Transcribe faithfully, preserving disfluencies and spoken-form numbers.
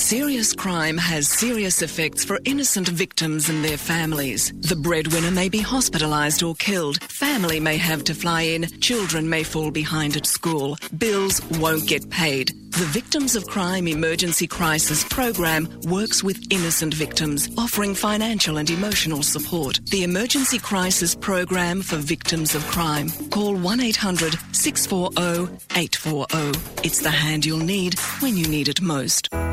Serious crime has serious effects for innocent victims and their families. The breadwinner may be hospitalised or killed. Family may have to fly in. Children may fall behind at school. Bills won't get paid. The Victims of Crime Emergency Crisis Program works with innocent victims, offering financial and emotional support. The Emergency Crisis Program for Victims of Crime. Call one eight hundred six four zero eight four zero. It's the hand you'll need when you need it most.